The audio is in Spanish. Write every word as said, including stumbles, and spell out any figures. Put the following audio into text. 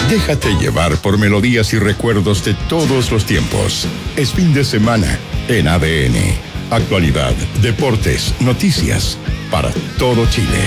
Déjate llevar por melodías y recuerdos de todos los tiempos. Es fin de semana en A D N. Actualidad, deportes, noticias para todo Chile.